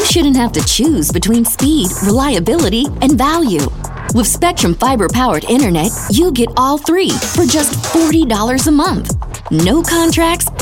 shouldn't have to choose between speed, reliability, and value. With Spectrum Fiber-powered internet, you get all three for just $40 a month. No contracts,